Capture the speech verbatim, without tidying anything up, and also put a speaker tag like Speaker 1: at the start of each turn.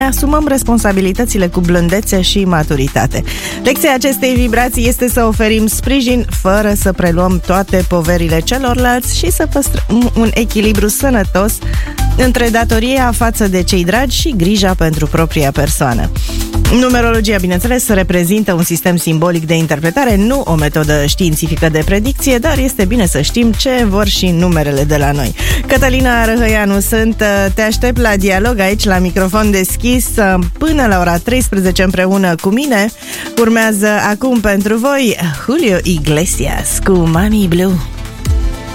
Speaker 1: asumăm responsabilitățile cu blândețe și maturitate. Lecția acestei vibrații este să oferim sprijin fără să preluăm toate poverile celorlalți și să păstrăm un echilibru sănătos între datoria față de cei dragi și grija pentru propria persoană. Numerologia, bineînțeles, reprezintă un sistem simbolic de interpretare, nu o metodă științifică de predicție, dar este bine să știm ce vor și numerele de la noi. Cătălina Răhăianu sunt, te aștept la dialog aici la microfon deschis până la ora treisprezece împreună cu mine. Urmează acum pentru voi Julio Iglesias cu Mami Blue.